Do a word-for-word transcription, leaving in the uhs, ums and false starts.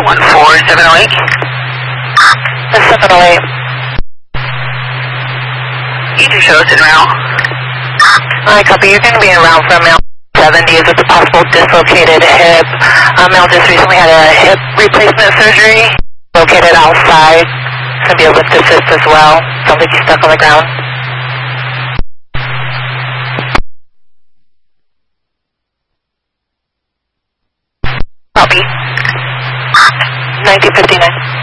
one four seven oh eight. seven oh eight. You do show us in route. Alright, copy. You're going to be in route for male seventy with a possible dislocated hip. Um, male just recently had a hip replacement surgery located outside. It's going to be a lift assist as well. Sounds like he's stuck on the ground. Copy. nineteen fifty-nine.